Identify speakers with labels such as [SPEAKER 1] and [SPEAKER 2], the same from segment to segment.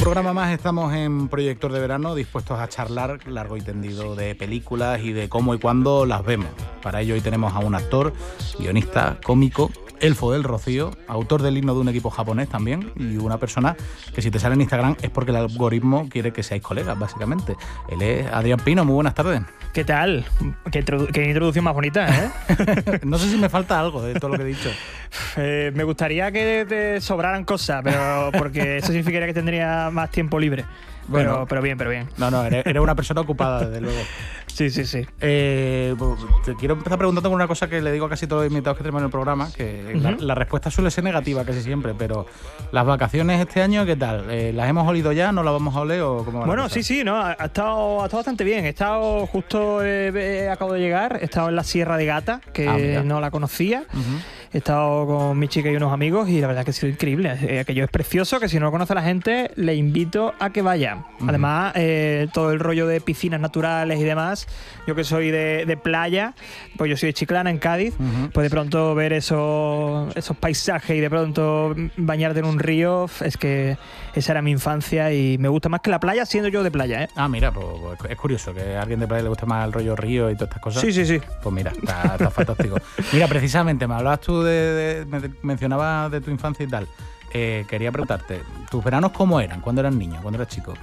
[SPEAKER 1] programa más estamos en Proyector de Verano, dispuestos a charlar largo y tendido de películas y de cómo y cuándo las vemos. Para ello hoy tenemos a un actor, guionista, cómico, elfo del Rocío, autor del himno de un equipo japonés también, y una persona que si te sale en Instagram es porque el algoritmo quiere que seáis colegas, básicamente. Él es Adrián Pino. Muy buenas tardes.
[SPEAKER 2] ¿Qué tal? Qué introducción más bonita, ¿eh?
[SPEAKER 1] No sé si me falta algo de todo lo que he dicho.
[SPEAKER 2] Me gustaría que te sobraran cosas, pero porque eso significaría que tendría más tiempo libre. Bueno, pero bien.
[SPEAKER 1] No, eres una persona ocupada, desde luego.
[SPEAKER 2] Sí.
[SPEAKER 1] Te quiero empezar preguntando una cosa que le digo a casi todos los invitados que tenemos en el programa, que la respuesta suele ser negativa casi siempre, pero las vacaciones este año, ¿qué tal? ¿Las hemos olido ya? ¿No las vamos a oler? ¿O cómo?
[SPEAKER 2] Bueno, sí, no, ha estado bastante bien. He estado justo, acabo de llegar, he estado en la Sierra de Gata, que no la conocía. He estado con mi chica y unos amigos y la verdad que ha sido increíble. Aquello es precioso, que si no lo conoce la gente, le invito a que vaya. Además, todo el rollo de piscinas naturales y demás, yo que soy de playa, pues yo soy de Chiclana, en Cádiz, pues de pronto ver esos paisajes y de pronto bañarte en un río, es que esa era mi infancia y me gusta más que la playa siendo yo de playa, ¿eh?
[SPEAKER 1] Ah, mira, pues es curioso que a alguien de playa le guste más el rollo río y todas estas cosas.
[SPEAKER 2] Sí.
[SPEAKER 1] Pues mira, está fantástico. Mira, precisamente, me hablabas tú me mencionabas de tu infancia y tal. Quería preguntarte, ¿tus veranos cómo eran? ¿Cuándo eras niño? ¿Cuándo eras chico?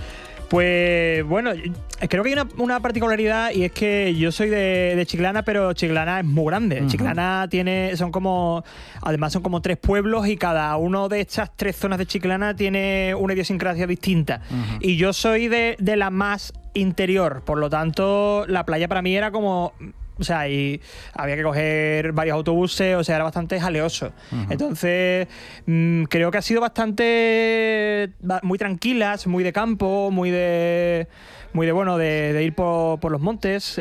[SPEAKER 2] Pues bueno, creo que hay una particularidad y es que yo soy de Chiclana, pero Chiclana es muy grande. Chiclana son como 3 pueblos y cada uno de estas 3 zonas de Chiclana tiene una idiosincrasia distinta. Y yo soy de la más interior, por lo tanto la playa para mí era como... O sea, y había que coger varios autobuses, o sea, era bastante jaleoso. Entonces, creo que ha sido muy tranquilas, muy de campo, muy de ir por los montes.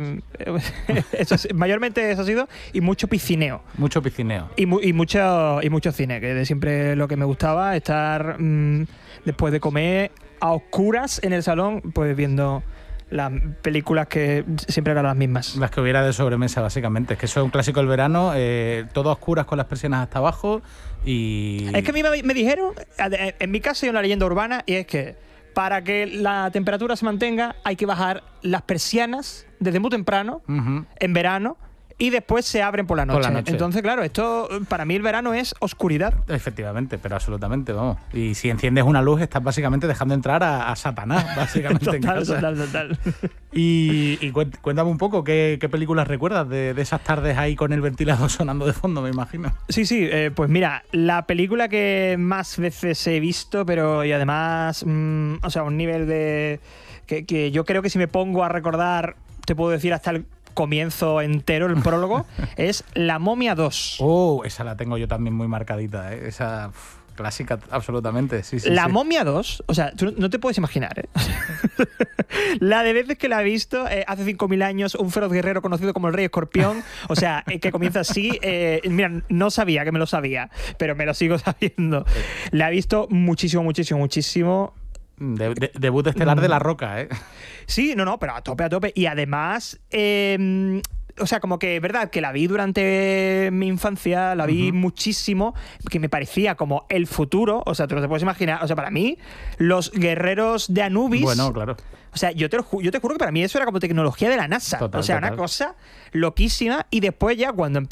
[SPEAKER 2] Mayormente eso ha sido, y mucho piscineo.
[SPEAKER 1] Mucho piscineo.
[SPEAKER 2] Y mucho cine, que de siempre lo que me gustaba, estar después de comer a oscuras en el salón, pues viendo las películas que siempre eran las mismas. Las
[SPEAKER 1] que hubiera de sobremesa, básicamente. Es que eso es un clásico del verano, todo a oscuras con las persianas hasta abajo y...
[SPEAKER 2] Es que a mí me dijeron, en mi caso hay una leyenda urbana, y es que para que la temperatura se mantenga hay que bajar las persianas desde muy temprano, en verano, y después se abren por la noche. Entonces, claro, esto para mí el verano es oscuridad.
[SPEAKER 1] Efectivamente, pero absolutamente, vamos. Y si enciendes una luz, estás básicamente dejando entrar a Satanás, básicamente.
[SPEAKER 2] Total.
[SPEAKER 1] Y cuéntame un poco, ¿qué películas recuerdas de esas tardes ahí con el ventilador sonando de fondo, me imagino?
[SPEAKER 2] Sí, pues mira, la película que más veces he visto, pero y además, o sea, un nivel de... que yo creo que si me pongo a recordar, te puedo decir hasta el comienzo entero, el prólogo, es La Momia 2.
[SPEAKER 1] Oh, esa la tengo yo también muy marcadita, ¿eh? Esa clásica, absolutamente. Sí,
[SPEAKER 2] La Momia 2, o sea, tú no te puedes imaginar, ¿eh? La de veces que la he visto, hace 5.000 años, un feroz guerrero conocido como el Rey Escorpión, o sea, que comienza así. Mira, no sabía que me lo sabía, pero me lo sigo sabiendo. La he visto muchísimo.
[SPEAKER 1] Debut estelar de La Roca, ¿eh?
[SPEAKER 2] Sí, no, pero a tope. Y además, o sea, como que es verdad que la vi durante mi infancia, la vi muchísimo, que me parecía como el futuro. O sea, tú no te puedes imaginar. O sea, para mí, los guerreros de Anubis...
[SPEAKER 1] Bueno, claro.
[SPEAKER 2] O sea, yo te juro que para mí eso era como tecnología de la NASA. Total. Una cosa loquísima. Y después ya cuando